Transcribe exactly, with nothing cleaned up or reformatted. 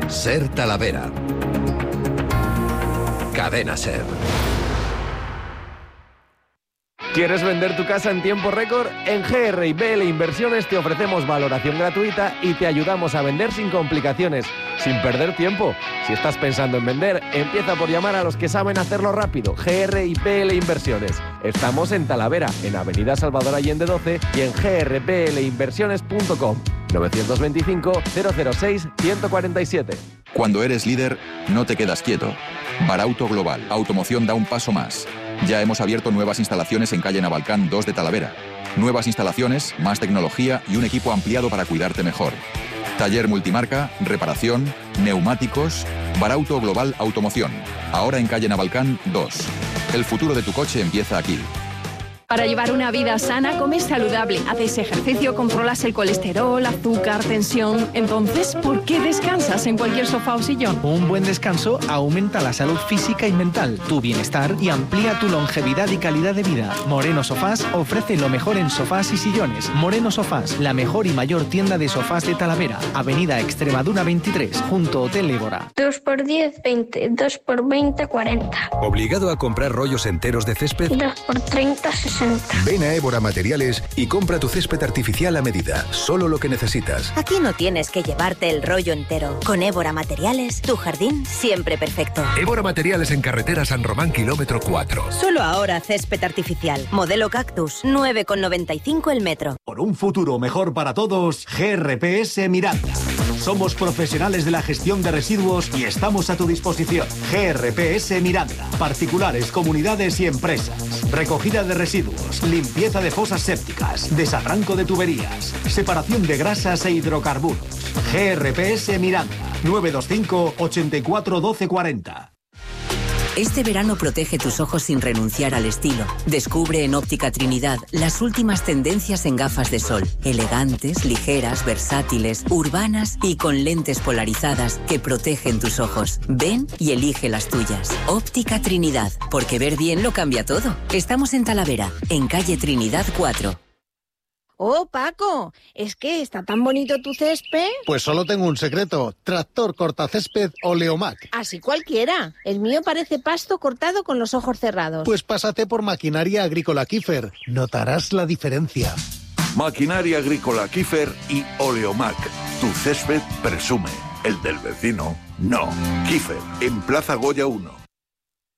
Ser Talavera. Cadena Ser. ¿Quieres vender tu casa en tiempo récord? En G R y B L Inversiones te ofrecemos valoración gratuita y te ayudamos a vender sin complicaciones, sin perder tiempo. Si estás pensando en vender, empieza por llamar a los que saben hacerlo rápido. G R y B L Inversiones. Estamos en Talavera, en Avenida Salvador Allende doce y en g r b l inversiones punto com. nueve dos cinco, cero cero seis, uno cuatro siete. Cuando eres líder, no te quedas quieto. Barauto Global. Automoción da un paso más. Ya hemos abierto nuevas instalaciones en calle Navalcán dos de Talavera. Nuevas instalaciones, más tecnología y un equipo ampliado para cuidarte mejor. Taller multimarca, reparación, neumáticos. Barauto Global Automoción. Ahora en calle Navalcán dos. El futuro de tu coche empieza aquí. Para llevar una vida sana, comes saludable, haces ejercicio, controlas el colesterol, azúcar, tensión. Entonces, ¿por qué descansas en cualquier sofá o sillón? Un buen descanso aumenta la salud física y mental, tu bienestar y amplía tu longevidad y calidad de vida. Moreno Sofás ofrece lo mejor en sofás y sillones. Moreno Sofás, la mejor y mayor tienda de sofás de Talavera. Avenida Extremadura veintitrés, junto a Hotel Ébora. dos por diez, veinte. dos por veinte, cuarenta. ¿Obligado a comprar rollos enteros de césped? dos por treinta, sesenta. Ven a Ébora Materiales y compra tu césped artificial a medida. Solo lo que necesitas. Aquí no tienes que llevarte el rollo entero. Con Ébora Materiales, tu jardín siempre perfecto. Ébora Materiales en carretera San Román, kilómetro cuatro. Solo ahora césped artificial. Modelo Cactus, nueve con noventa y cinco el metro. Por un futuro mejor para todos, G R P S Miranda. Somos profesionales de la gestión de residuos y estamos a tu disposición. G R P S Miranda. Particulares, comunidades y empresas. Recogida de residuos, limpieza de fosas sépticas, desarranco de tuberías, separación de grasas e hidrocarburos. G R P S Miranda. nueve dos cinco, ochenta y cuatro, doce cuarenta. Este verano protege tus ojos sin renunciar al estilo. Descubre en Óptica Trinidad las últimas tendencias en gafas de sol. Elegantes, ligeras, versátiles, urbanas y con lentes polarizadas que protegen tus ojos. Ven y elige las tuyas. Óptica Trinidad, porque ver bien lo cambia todo. Estamos en Talavera, en calle Trinidad cuatro. Oh, Paco, es que está tan bonito tu césped. Pues solo tengo un secreto, tractor cortacésped Oleomac. Así cualquiera. El mío parece pasto cortado con los ojos cerrados. Pues pásate por Maquinaria Agrícola Kiefer, notarás la diferencia. Maquinaria Agrícola Kiefer y Oleomac. Tu césped presume, el del vecino no. Kiefer, en Plaza Goya uno.